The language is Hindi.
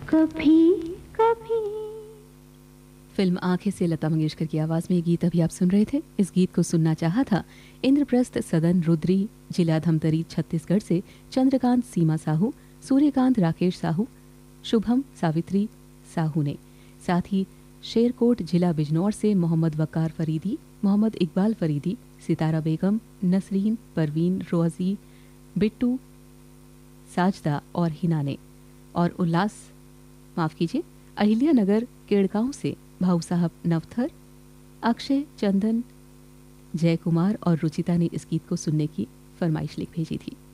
कभी कभी। फिल्म आंखें से लता मंगेशकर की आवाज में ये गीत अभी आप सुन रहे थे। इस गीत को सुनना चाहा था इंद्रप्रस्थ सदन रुद्री, जिला धमतरी, छत्तीसगढ़ से चंद्रकांत सीमा साहू, सूर्यकांत राकेश साहू, शुभम सावित्री साहू ने। साथ ही शेरकोट जिला बिजनौर से मोहम्मद वकार फरीदी, मोहम्मद इकबाल फरीदी, सितारा बेगम, नसरीन, परवीन, रोजी, बिट्टू, साजदा और हिना ने। और अहिल्या नगर केड़गांव से भाऊ साहब नवथर, अक्षय, चंदन, जय कुमार और रुचिता ने इस गीत को सुनने की फरमाइश लिख भेजी थी।